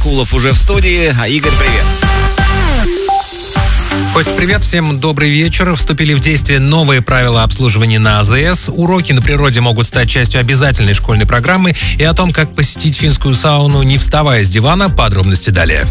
Акулов уже в студии. Игорь, привет. Костя, привет, всем добрый вечер. Вступили в действие новые правила обслуживания на АЗС. Уроки на природе могут стать частью обязательной школьной программы. И о том, как посетить финскую сауну, не вставая с дивана, подробности далее.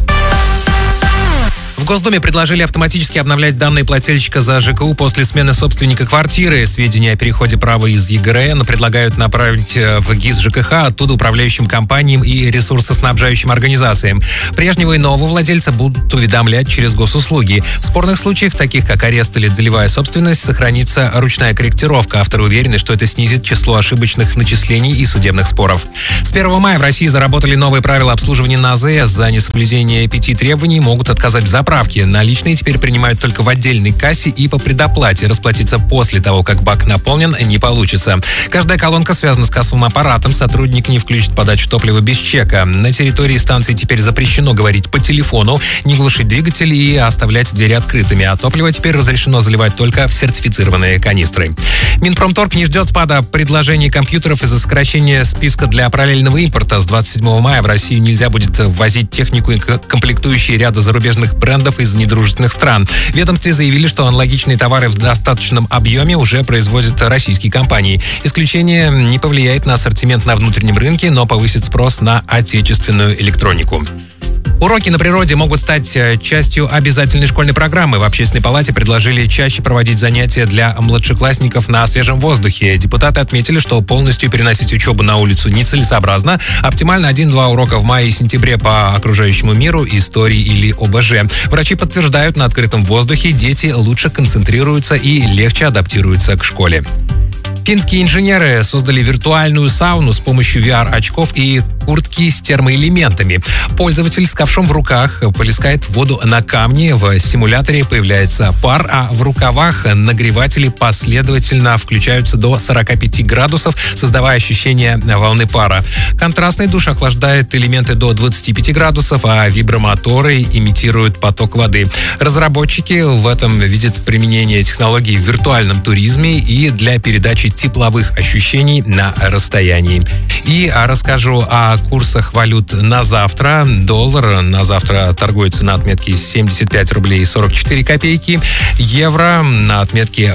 В Госдуме предложили автоматически обновлять данные плательщика за ЖКУ после смены собственника квартиры. Сведения о переходе права из ЕГРН предлагают направить в ГИС ЖКХ, оттуда управляющим компаниям и ресурсоснабжающим организациям. Прежнего и нового владельца будут уведомлять через госуслуги. В спорных случаях, таких как арест или долевая собственность, сохранится ручная корректировка. Авторы уверены, что это снизит число ошибочных начислений и судебных споров. С 1 мая в России заработали новые правила обслуживания на АЗС. За несоблюдение 5 требований могут отказать в заправке. Наличные теперь принимают только в отдельной кассе и по предоплате. Расплатиться после того, как бак наполнен, не получится. Каждая колонка связана с кассовым аппаратом. Сотрудник не включит подачу топлива без чека. На территории станции теперь запрещено говорить по телефону, не глушить двигатель и оставлять двери открытыми. А топливо теперь разрешено заливать только в сертифицированные канистры. Минпромторг не ждет спада предложений компьютеров из-за сокращения списка для параллельного импорта. С 27 мая в Россию нельзя будет ввозить технику и комплектующие ряда зарубежных брендов из недружественных стран. В ведомстве заявили, что аналогичные товары в достаточном объеме уже производят российские компании. Исключение не повлияет на ассортимент на внутреннем рынке, но повысит спрос на отечественную электронику. Уроки на природе могут стать частью обязательной школьной программы. В Общественной палате предложили чаще проводить занятия для младшеклассников на свежем воздухе. Депутаты отметили, что полностью переносить учебу на улицу нецелесообразно. Оптимально 1-2 урока в мае и сентябре по окружающему миру, истории или ОБЖ. Врачи подтверждают, на открытом воздухе дети лучше концентрируются и легче адаптируются к школе. Финские инженеры создали виртуальную сауну с помощью VR-очков и куртки с термоэлементами. Пользователь с ковшом в руках плескает воду на камни, в симуляторе появляется пар, а в рукавах нагреватели последовательно включаются до 45 градусов, создавая ощущение волны пара. Контрастный душ охлаждает элементы до 25 градусов, а вибромоторы имитируют поток воды. Разработчики в этом видят применение технологий в виртуальном туризме и для передачи тепловых ощущений на расстоянии. И расскажу о курсах валют на завтра. Доллар на завтра торгуется на отметке 75 рублей 44 копейки. Евро на отметке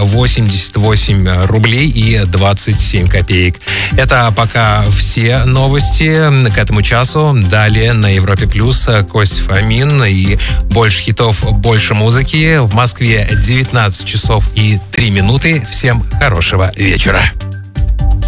88 рублей и 27 копеек. Это пока все новости к этому часу. Далее на Европе Плюс Кость Фомин и больше хитов, больше музыки. В Москве 19 часов и 3 минуты. Всем хорошего вечера.